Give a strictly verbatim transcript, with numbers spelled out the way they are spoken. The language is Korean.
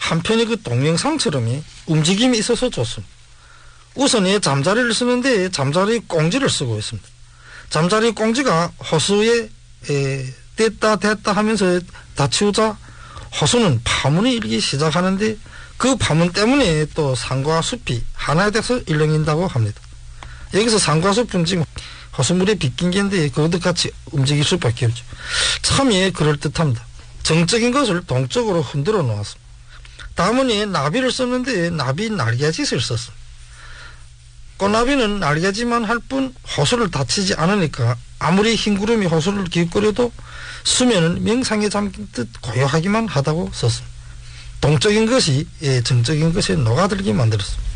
한편의 그 동영상처럼 움직임이 있어서 좋습니다. 우선 이 잠자리를 쓰는데 잠자리 꽁지를 쓰고 있습니다. 잠자리 꽁지가 호수에 에, 뗐다 댔다 하면서 닫히우자 호수는 파문이 일기 시작하는데 그 파문 때문에 또 산과 숲이 하나에 돼서 일렁인다고 합니다. 여기서 산과 숲은 지금 호수물에 빗긴 게인데 그것도 같이 움직일 수밖에 없죠. 참 예 그럴듯합니다. 정적인 것을 동적으로 흔들어 놓았습니다. 다음은 예, 나비를 썼는데 나비 날개짓을 썼습니다. 꽃나비는 날개짓만 할 뿐 호수를 다치지 않으니까 아무리 흰 구름이 호수를 기웃거려도 수면은 명상에 잠긴 듯 고요하기만 하다고 썼습니다. 동적인 것이 예, 정적인 것에 녹아들게 만들었습니다.